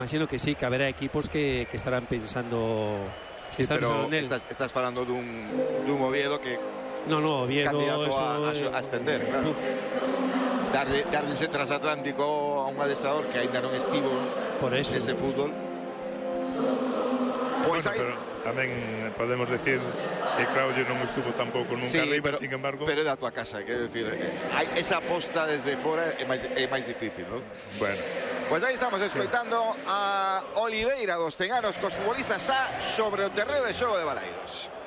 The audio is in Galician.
Imagino que sí, que habrá equipos que estarán pensando Sí, pero en él. estás falando dun Oviedo que No, Oviedo, candidato a ascender, claro. Darle ese transatlántico a un adestrador que ainda non estivo por eso. ese fútbol. Pues bueno, pero tamén podemos decir que Claudio non estuvo tampouco nunca arriba, sin embargo. Pero é da tua casa, quero decir, esa aposta desde fora é máis difícil, non? Bueno. Pues aí estamos escoitando a Oliveira dos Teganos cos futbolistas sobre o terreo de xogo de Balaidos.